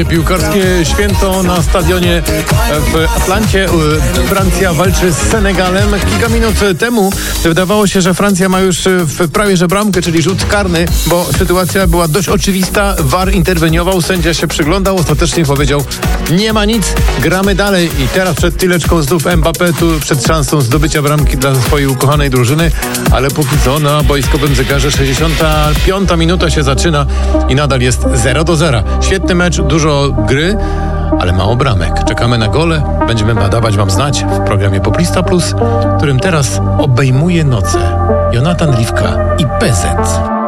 Piłkarskie święto na stadionie w Atlancie. Francja walczy z Senegalem. Kilka minut temu wydawało się, że Francja ma już prawie że bramkę, czyli rzut karny, bo sytuacja była dość oczywista. VAR interweniował, sędzia się przyglądał, ostatecznie powiedział: nie ma nic, gramy dalej. I teraz przed tyleczką znów Mbappé, tu przed szansą zdobycia bramki dla swojej ukochanej drużyny, ale póki co na boiskowym zegarze 65 minuta się zaczyna i nadal jest 0-0. Świetny mecz, dużo gry, ale mało bramek. Czekamy na gole, będziemy dawać wam znać w programie Poplista Plus, którym teraz obejmuje noce Jonatan Liwka i PZ.